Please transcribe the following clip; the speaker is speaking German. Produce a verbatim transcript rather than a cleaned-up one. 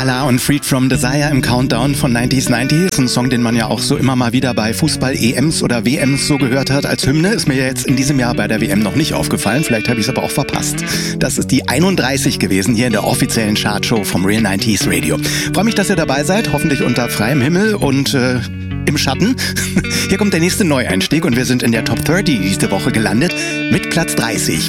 Lala und Freed from Desire im Countdown von neunziger neunzig. Ein Song, den man ja auch so immer mal wieder bei Fußball-E Ms oder W Ms so gehört hat als Hymne. Ist mir ja jetzt in diesem Jahr bei der W M noch nicht aufgefallen. Vielleicht habe ich es aber auch verpasst. Das ist die einunddreißig gewesen hier in der offiziellen Chartshow vom Real neunziger Radio. Freue mich, dass ihr dabei seid. Hoffentlich unter freiem Himmel und äh, im Schatten. Hier kommt der nächste Neueinstieg und wir sind in der Top dreißig diese Woche gelandet mit Platz dreißig.